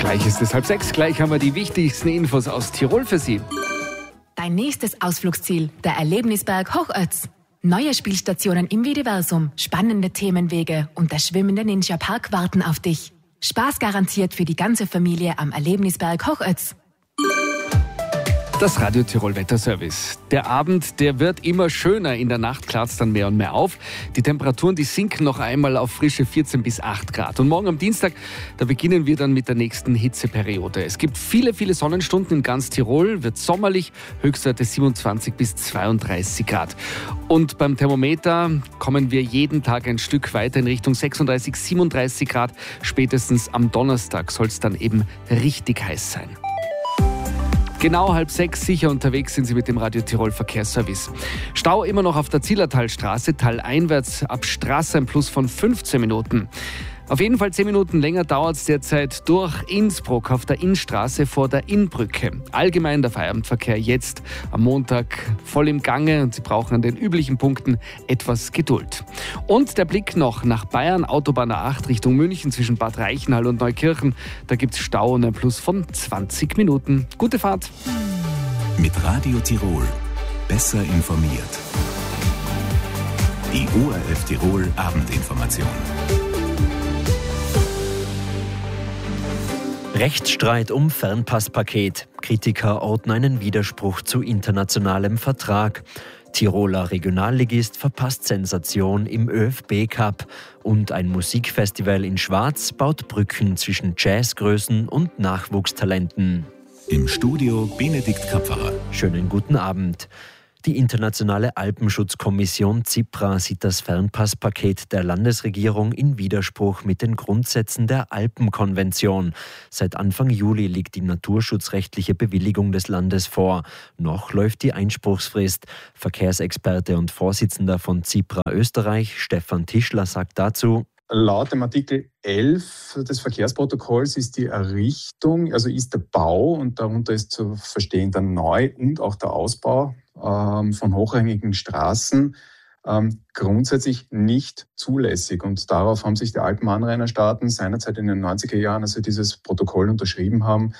Gleich ist es 5:30, gleich haben wir die wichtigsten Infos aus Tirol für Sie. Dein nächstes Ausflugsziel, der Erlebnisberg Hochötz. Neue Spielstationen im Videversum, spannende Themenwege und der schwimmende Ninja-Park warten auf dich. Spaß garantiert für die ganze Familie am Erlebnisberg Hochötz. Das Radio Tirol Wetterservice. Der Abend, der wird immer schöner. In der Nacht klart es dann mehr und mehr auf. Die Temperaturen, die sinken noch einmal auf frische 14 bis 8 Grad. Und morgen am Dienstag, da beginnen wir dann mit der nächsten Hitzeperiode. Es gibt viele, viele Sonnenstunden in ganz Tirol. Wird sommerlich, Höchstwerte 27 bis 32 Grad. Und beim Thermometer kommen wir jeden Tag ein Stück weiter in Richtung 36, 37 Grad. Spätestens am Donnerstag soll es dann eben richtig heiß sein. Genau 5:30 sicher unterwegs sind Sie mit dem Radio Tirol Verkehrsservice. Stau immer noch auf der Zillertalstraße, taleinwärts ab Straße ein Plus von 15 Minuten. Auf jeden Fall 10 Minuten länger dauert es derzeit durch Innsbruck auf der Innstraße vor der Innbrücke. Allgemein der Feierabendverkehr jetzt am Montag voll im Gange und Sie brauchen an den üblichen Punkten etwas Geduld. Und der Blick noch nach Bayern, Autobahn A8 Richtung München zwischen Bad Reichenhall und Neukirchen. Da gibt es Stau und ein Plus von 20 Minuten. Gute Fahrt! Mit Radio Tirol besser informiert. Die ORF Tirol Abendinformation. Rechtsstreit um Fernpasspaket. Kritiker orten einen Widerspruch zu internationalem Vertrag. Tiroler Regionalligist verpasst Sensation im ÖFB-Cup. Und ein Musikfestival in Schwarz baut Brücken zwischen Jazzgrößen und Nachwuchstalenten. Im Studio Benedikt Kapferer. Schönen guten Abend. Die Internationale Alpenschutzkommission CIPRA sieht das Fernpasspaket der Landesregierung in Widerspruch mit den Grundsätzen der Alpenkonvention. Seit Anfang Juli liegt die naturschutzrechtliche Bewilligung des Landes vor. Noch läuft die Einspruchsfrist. Verkehrsexperte und Vorsitzender von CIPRA Österreich, Stefan Tischler, sagt dazu: Laut dem Artikel 11 des Verkehrsprotokolls ist die Errichtung, also ist der Bau, und darunter ist zu verstehen der Neu- und auch der Ausbau von hochrangigen Straßen grundsätzlich nicht zulässig. Und darauf haben sich die Alpenanrainerstaaten seinerzeit in den 90er Jahren, als sie dieses Protokoll unterschrieben haben,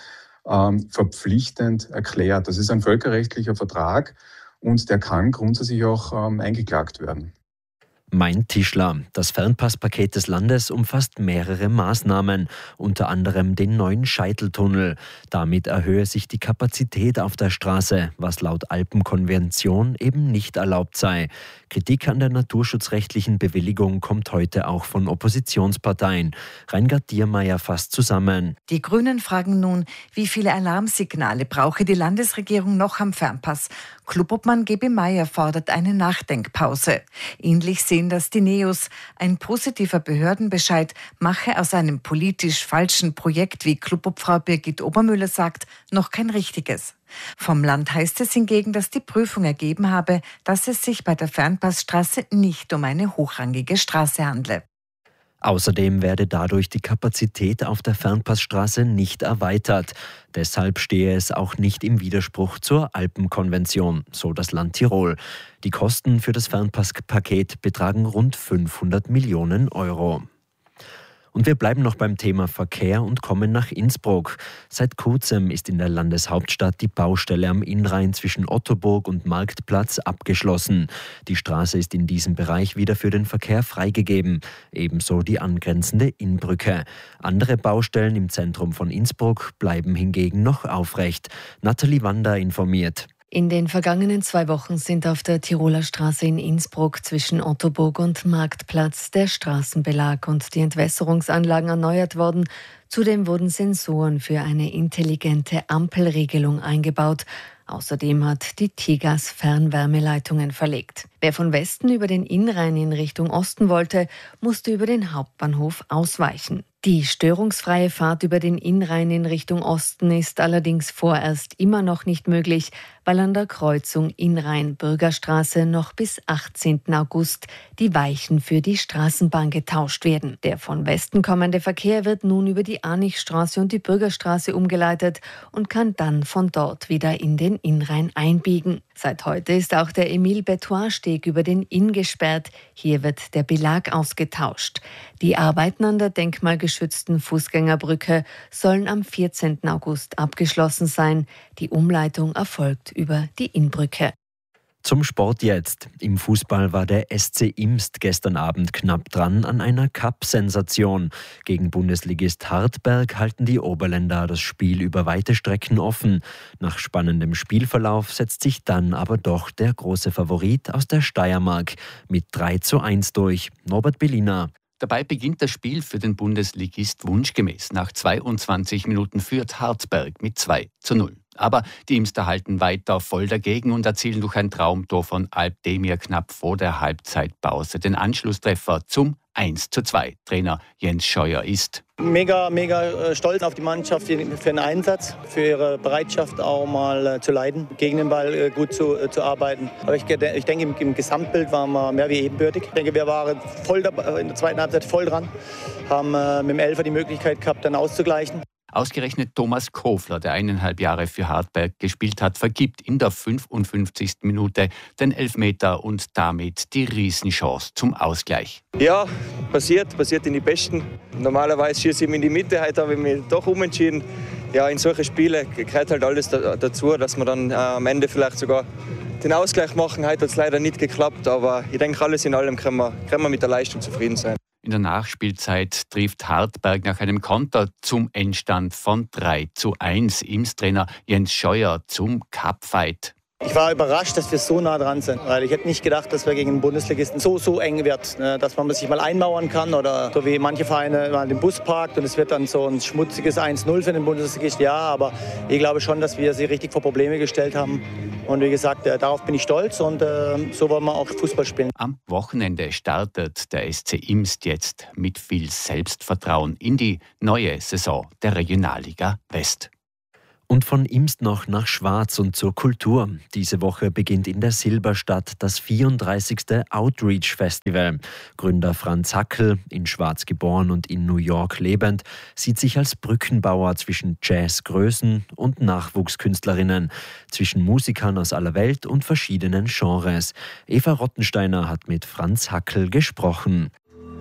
verpflichtend erklärt. Das ist ein völkerrechtlicher Vertrag und der kann grundsätzlich auch eingeklagt werden. Meint Tischler. Das Fernpasspaket des Landes umfasst mehrere Maßnahmen, unter anderem den neuen Scheiteltunnel. Damit erhöhe sich die Kapazität auf der Straße, was laut Alpenkonvention eben nicht erlaubt sei. Kritik an der naturschutzrechtlichen Bewilligung kommt heute auch von Oppositionsparteien. Reingard Diermeier fasst zusammen. Die Grünen fragen nun, wie viele Alarmsignale brauche die Landesregierung noch am Fernpass? Clubobmann Gebi Meier fordert eine Nachdenkpause. Ähnlich sehen das die Neos. Ein positiver Behördenbescheid mache aus einem politisch falschen Projekt, wie Clubobfrau Birgit Obermüller sagt, noch kein richtiges. Vom Land heißt es hingegen, dass die Prüfung ergeben habe, dass es sich bei der Fernpassstraße nicht um eine hochrangige Straße handle. Außerdem werde dadurch die Kapazität auf der Fernpassstraße nicht erweitert. Deshalb stehe es auch nicht im Widerspruch zur Alpenkonvention, so das Land Tirol. Die Kosten für das Fernpasspaket betragen rund 500 Millionen Euro. Und wir bleiben noch beim Thema Verkehr und kommen nach Innsbruck. Seit kurzem ist in der Landeshauptstadt die Baustelle am Innrhein zwischen Ottoburg und Marktplatz abgeschlossen. Die Straße ist in diesem Bereich wieder für den Verkehr freigegeben, ebenso die angrenzende Innbrücke. Andere Baustellen im Zentrum von Innsbruck bleiben hingegen noch aufrecht. Nathalie Wander informiert. In den vergangenen 2 Wochen sind auf der Tiroler Straße in Innsbruck zwischen Ottoburg und Marktplatz der Straßenbelag und die Entwässerungsanlagen erneuert worden. Zudem wurden Sensoren für eine intelligente Ampelregelung eingebaut. Außerdem hat die Tigas Fernwärmeleitungen verlegt. Wer von Westen über den Innrhein in Richtung Osten wollte, musste über den Hauptbahnhof ausweichen. Die störungsfreie Fahrt über den Innrhein in Richtung Osten ist allerdings vorerst immer noch nicht möglich, weil an der Kreuzung Innrhein-Bürgerstraße noch bis 18. August die Weichen für die Straßenbahn getauscht werden. Der von Westen kommende Verkehr wird nun über die Arnichstraße und die Bürgerstraße umgeleitet und kann dann von dort wieder in den Innrhein einbiegen. Seit heute ist auch der Emile-Bethoir-Steg über den Inn gesperrt. Hier wird der Belag ausgetauscht. Die Arbeiten an der denkmalgeschützten Fußgängerbrücke sollen am 14. August abgeschlossen sein. Die Umleitung erfolgt über die Innbrücke. Zum Sport jetzt. Im Fußball war der SC Imst gestern Abend knapp dran an einer Cup-Sensation. Gegen Bundesligist Hartberg halten die Oberländer das Spiel über weite Strecken offen. Nach spannendem Spielverlauf setzt sich dann aber doch der große Favorit aus der Steiermark mit 3:1 durch. Norbert Bellina. Dabei beginnt das Spiel für den Bundesligist wunschgemäß. Nach 22 Minuten führt Hartberg mit 2:0. Aber die Imster halten weiter voll dagegen und erzielen durch ein Traumtor von Alp Demir knapp vor der Halbzeitpause den Anschlusstreffer zum 1:2. Trainer Jens Scheuer ist mega stolz auf die Mannschaft für den Einsatz, für ihre Bereitschaft auch mal zu leiden, gegen den Ball gut zu arbeiten. Aber ich denke, im Gesamtbild waren wir mehr wie ebenbürtig. Ich denke, wir waren voll dabei, in der zweiten Halbzeit voll dran, haben mit dem Elfer die Möglichkeit gehabt, dann auszugleichen. Ausgerechnet Thomas Kofler, der 1,5 Jahre für Hartberg gespielt hat, vergibt in der 55. Minute den Elfmeter und damit die Riesenchance zum Ausgleich. Ja, passiert in die Besten. Normalerweise schieße ich in die Mitte, heute habe ich mich doch umentschieden. Ja, in solchen Spielen gehört halt alles dazu, dass wir dann am Ende vielleicht sogar den Ausgleich machen. Heute hat es leider nicht geklappt, aber ich denke, alles in allem können wir mit der Leistung zufrieden sein. In der Nachspielzeit trifft Hartberg nach einem Konter zum Endstand von 3:1. Imst-Trainer Jens Scheuer zum Cup-Fight. Ich war überrascht, dass wir so nah dran sind, weil ich hätte nicht gedacht, dass wir gegen einen Bundesligisten so eng wird, dass man sich mal einmauern kann oder so wie manche Vereine mal den Bus parkt und es wird dann so ein schmutziges 1:0 für den Bundesligisten. Ja, aber ich glaube schon, dass wir sie richtig vor Probleme gestellt haben. Und wie gesagt, darauf bin ich stolz und so wollen wir auch Fußball spielen. Am Wochenende startet der SC Imst jetzt mit viel Selbstvertrauen in die neue Saison der Regionalliga West. Und von Imst noch nach Schwaz und zur Kultur. Diese Woche beginnt in der Silberstadt das 34. Outreach Festival. Gründer Franz Hackl, in Schwaz geboren und in New York lebend, sieht sich als Brückenbauer zwischen Jazzgrößen und Nachwuchskünstlerinnen, zwischen Musikern aus aller Welt und verschiedenen Genres. Eva Rottensteiner hat mit Franz Hackl gesprochen.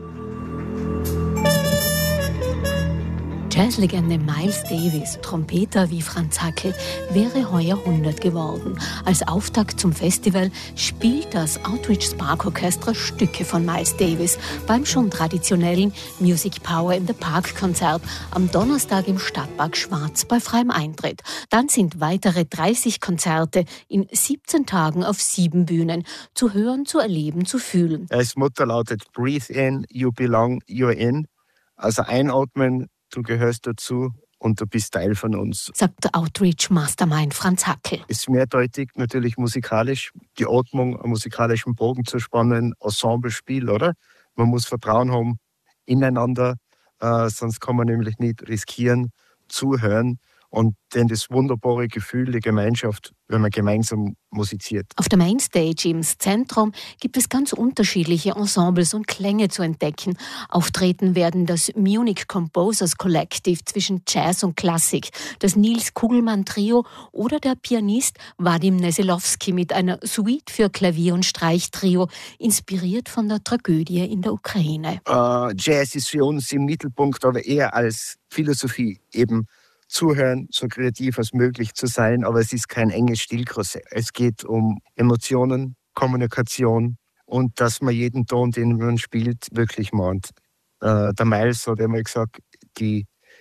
Jazzlegende Miles Davis, Trompeter wie Franz Hackl, wäre heuer 100 geworden. Als Auftakt zum Festival spielt das Outreach Spark Orchestra Stücke von Miles Davis beim schon traditionellen Music Power in the Park Konzert am Donnerstag im Stadtpark Schwaz bei freiem Eintritt. Dann sind weitere 30 Konzerte in 17 Tagen auf 7 Bühnen zu hören, zu erleben, zu fühlen. Das Motto lautet Breathe in, you belong, you're in. Also einatmen, du gehörst dazu und du bist Teil von uns, sagt der Outreach Mastermind Franz Hackl. Es ist mehrdeutig, natürlich musikalisch, die Atmung, einen musikalischen Bogen zu spannen, Ensemblespiel, oder? Man muss Vertrauen haben ineinander, sonst kann man nämlich nicht riskieren, zuhören und dann das wunderbare Gefühl der Gemeinschaft, wenn man gemeinsam musiziert. Auf der Mainstage im Zentrum gibt es ganz unterschiedliche Ensembles und Klänge zu entdecken. Auftreten werden das Munich Composers Collective zwischen Jazz und Klassik, das Nils Kugelmann Trio oder der Pianist Wadim Neselowski mit einer Suite für Klavier- und Streichtrio, inspiriert von der Tragödie in der Ukraine. Jazz ist für uns im Mittelpunkt, aber eher als Philosophie eben. Zuhören, so kreativ als möglich zu sein, aber es ist kein enges Stilkorsett. Es geht um Emotionen, Kommunikation und dass man jeden Ton, den man spielt, wirklich meint. Der Miles hat einmal gesagt, die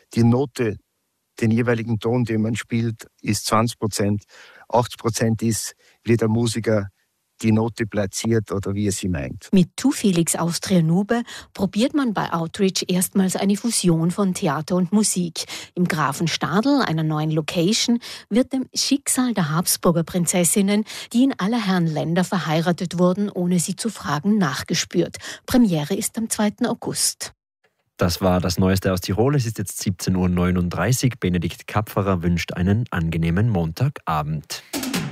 Note, den jeweiligen Ton, den man spielt, ist 20%. 80% ist, wie der Musiker die Note platziert oder wie er sie meint. Mit Tu Felix Austria Nube probiert man bei Outreach erstmals eine Fusion von Theater und Musik. Im Grafenstadel, einer neuen Location, wird dem Schicksal der Habsburger Prinzessinnen, die in aller Herren Länder verheiratet wurden, ohne sie zu fragen, nachgespürt. Premiere ist am 2. August. Das war das Neueste aus Tirol. Es ist jetzt 17:39 Uhr. Benedikt Kapferer wünscht einen angenehmen Montagabend.